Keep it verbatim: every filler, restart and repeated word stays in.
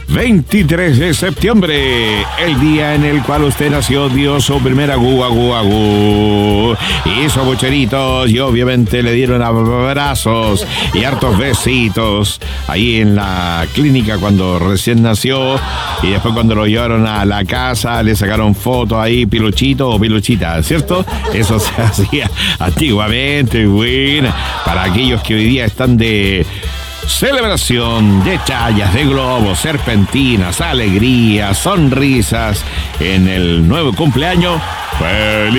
veintitrés de septiembre, el día en el cual usted nació, dio su primera agú, agú, agú. Hizo bucheritos y obviamente le dieron abrazos y hartos besitos ahí en la clínica cuando recién nació, y después cuando lo llevaron a la casa le sacaron fotos ahí, piluchito o piluchita, ¿cierto? Eso se hacía antiguamente, buena, para aquellos que hoy día están de celebración, de chayas, de globos, serpentinas, alegrías, sonrisas en el nuevo cumpleaños. ¡Feliz